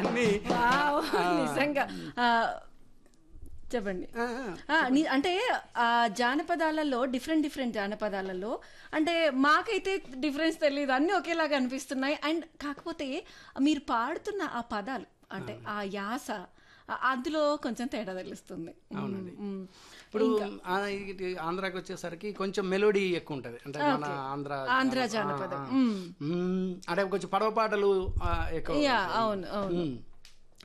అన్ని నిజంగా చెప్పండి. అంటే జానపదాలలో డిఫరెంట్ జానపదాలలో అంటే మాకైతే డిఫరెన్స్ తెలియదు, అన్నీ ఒకేలాగా అనిపిస్తున్నాయి. అండ్ కాకపోతే మీరు పాడుతున్న ఆ పదాలు అంటే ఆ యాస అందులో కొంచెం తేడా తెలుస్తుంది. అవునండి. ఇప్పుడు ఆంధ్రాకి వచ్చేసరికి కొంచెం మెలోడీ ఎక్కువ ఉంటుంది. అంటే మన ఆంధ్ర జానపదం అంటే కొంచెం పడవ పాటలు ఎక్కువ. అవును అవును.